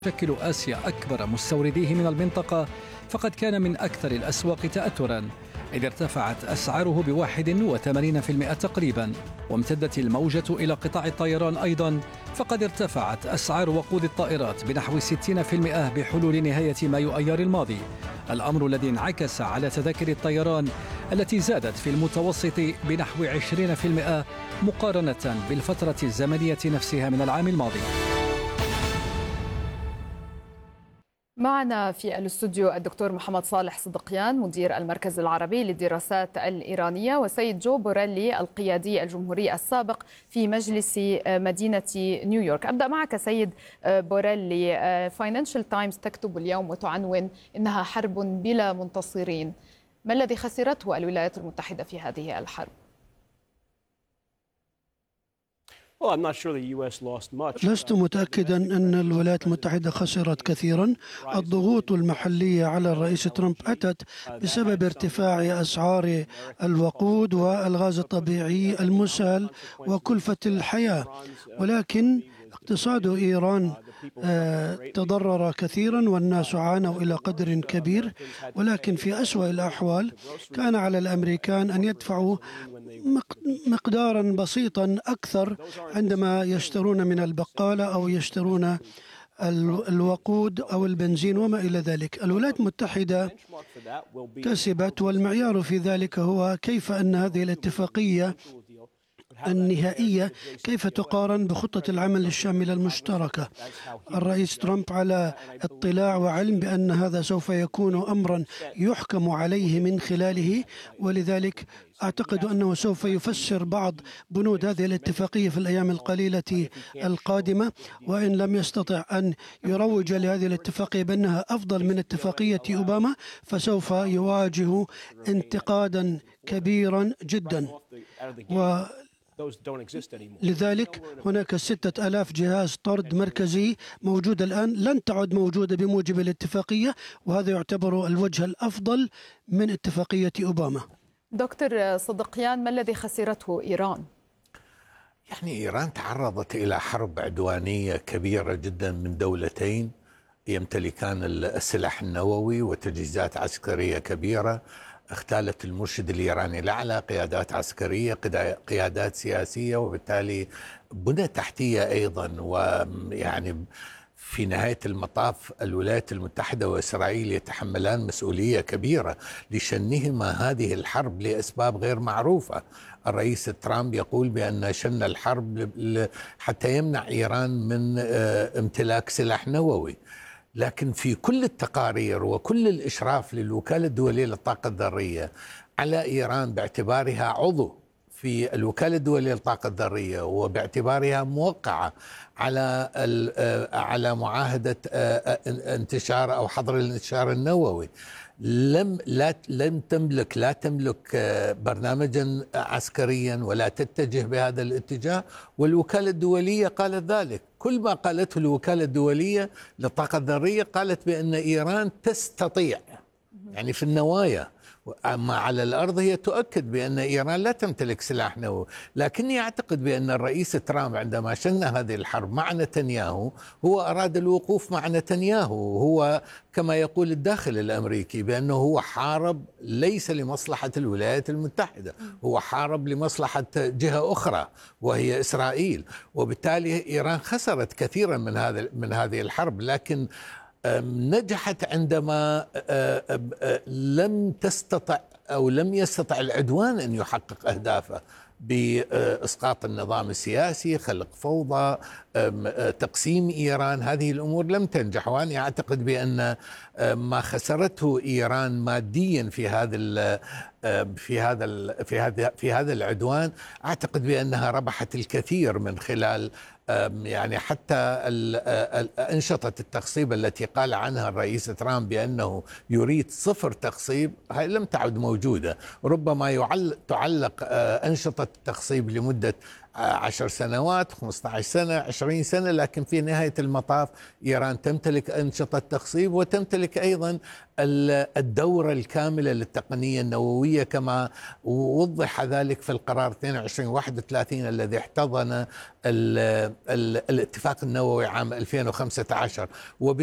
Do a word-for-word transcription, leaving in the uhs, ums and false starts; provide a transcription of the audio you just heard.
تشكل آسيا أكبر مستورديه من المنطقة، فقد كان من أكثر الأسواق تأثراً، إذ ارتفعت أسعاره بواحد وثمانين بالمئة تقريباً. وامتدت الموجة إلى قطاع الطيران أيضاً، فقد ارتفعت أسعار وقود الطائرات بنحو ستين بالمئة بحلول نهاية مايو أيار الماضي، الأمر الذي انعكس على تذاكر الطيران التي زادت في المتوسط بنحو عشرين بالمئة مقارنة بالفترة الزمنية نفسها من العام الماضي. معنا في الاستوديو الدكتور محمد صالح صدقيان، مدير المركز العربي للدراسات الإيرانية، وسيد جو بوريلي القيادي الجمهوري السابق في مجلس مدينة نيويورك. أبدأ معك سيد بوريلي. فاينانشال تايمز تكتب اليوم وتعنون إنها حرب بلا منتصرين. ما الذي خسرته الولايات المتحدة في هذه الحرب؟ لست متأكدا أن الولايات المتحدة خسرت كثيرا. الضغوط المحلية على الرئيس ترامب أتت بسبب ارتفاع أسعار الوقود والغاز الطبيعي المسال وكلفة الحياة، ولكن اقتصاد إيران تضرر كثيرا والناس عانوا إلى قدر كبير. ولكن في أسوأ الأحوال كان على الأمريكان أن يدفعوا مقدارا بسيطا أكثر عندما يشترون من البقالة أو يشترون الوقود أو البنزين وما إلى ذلك. الولايات المتحدة كسبت، والمعيار في ذلك هو كيف أن هذه الاتفاقية النهائية كيف تقارن بخطة العمل الشاملة المشتركة. الرئيس ترامب على اطلاع وعلم بأن هذا سوف يكون أمرا يحكم عليه من خلاله، ولذلك أعتقد أنه سوف يفسر بعض بنود هذه الاتفاقية في الأيام القليلة القادمة، وإن لم يستطع أن يروج لهذه الاتفاقية بأنها أفضل من اتفاقية أوباما فسوف يواجه انتقادا كبيرا جدا. و لذلك هناك ستة ألاف جهاز طرد مركزي موجودة الآن لن تعد موجودة بموجب الاتفاقية، وهذا يعتبر الوجه الأفضل من اتفاقية أوباما. دكتور صدقيان، ما الذي خسرته إيران؟ يعني إيران تعرضت إلى حرب عدوانية كبيرة جدا من دولتين يمتلكان السلاح النووي وتجهيزات عسكرية كبيرة. اختالت المرشد الإيراني الأعلى قيادات عسكرية، قيادات سياسية، وبالتالي بنى تحتية أيضا. ويعني في نهاية المطاف الولايات المتحدة وإسرائيل يتحملان مسؤولية كبيرة لشنهما هذه الحرب لأسباب غير معروفة. الرئيس ترامب يقول بأن شن الحرب حتى يمنع إيران من امتلاك سلاح نووي، لكن في كل التقارير وكل الإشراف للوكالة الدولية للطاقة الذرية على إيران باعتبارها عضو في الوكالة الدولية للطاقة الذرية وباعتبارها موقعة على على معاهدة انتشار أو حظر الانتشار النووي، لم لا لم تملك لا تملك برنامجا عسكريا ولا تتجه بهذا الاتجاه، والوكالة الدولية قالت ذلك. كل ما قالته الوكالة الدولية للطاقة الذرية قالت بأن إيران تستطيع، يعني في النوايا، أما على الأرض هي تؤكد بأن إيران لا تمتلك سلاح نووي. لكني أعتقد بأن الرئيس ترامب عندما شن هذه الحرب مع نتنياهو هو أراد الوقوف مع نتنياهو. هو كما يقول الداخل الأمريكي بأنه هو حارب ليس لمصلحة الولايات المتحدة، هو حارب لمصلحة جهة أخرى وهي إسرائيل، وبالتالي إيران خسرت كثيرا من هذا من هذه الحرب. لكن نجحت عندما لم تستطع أو لم يستطع العدوان أن يحقق أهدافه بإسقاط النظام السياسي، خلق فوضى، تقسيم إيران. هذه الأمور لم تنجح، وأنا أعتقد بأن ما خسرته إيران ماديا في هذا في هذا في هذا في هذا العدوان أعتقد بأنها ربحت الكثير من خلال يعني حتى أنشطة التخصيب التي قال عنها الرئيس ترامب بأنه يريد صفر تخصيب، هاي لم تعد موجودة. ربما يعلق تعلق أنشطة التخصيب لمدة عشر سنوات، خمسة عشر سنة، عشرين سنة، لكن في نهاية المطاف إيران تمتلك أنشطة تخصيب وتمتلك أيضا الدورة الكاملة للتقنية النووية كما وضح ذلك في القرار اثنين وعشرين واحد وثلاثين الذي احتضن الاتفاق النووي عام ألفين وخمسة عشر.